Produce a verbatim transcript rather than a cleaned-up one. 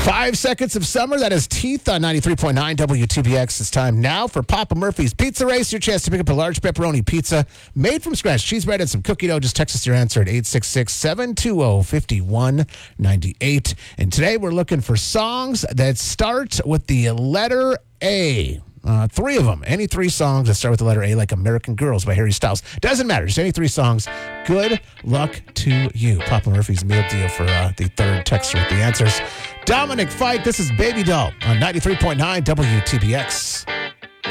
Five seconds of summer. That is Teeth on ninety-three point nine W T B X. It's time now for Papa Murphy's Pizza Race. Your chance to pick up a large pepperoni pizza made from scratch. Cheese bread and some cookie dough. Just text us your answer at eight six six, seven two zero, five one nine eight. And today we're looking for songs that start with the letter A. Uh, three of them. Any three songs that start with the letter A, like American Girls by Harry Styles. Doesn't matter. Just any three songs. Good luck to you. Papa Murphy's meal deal for uh, the third texter with the answers. Dominic Fike, this is Baby Doll on ninety-three point nine W T B X.